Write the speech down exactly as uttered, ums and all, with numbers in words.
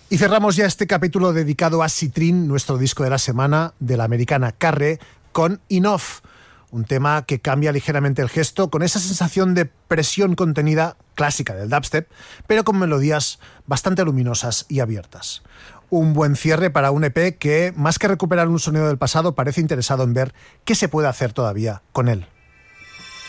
Y cerramos ya este capítulo dedicado a Citrine, nuestro disco de la semana, de la americana Carre, con Enough, un tema que cambia ligeramente el gesto, con esa sensación de presión contenida clásica del dubstep, pero con melodías bastante luminosas y abiertas. Un buen cierre para un E P que, más que recuperar un sonido del pasado, parece interesado en ver qué se puede hacer todavía con él.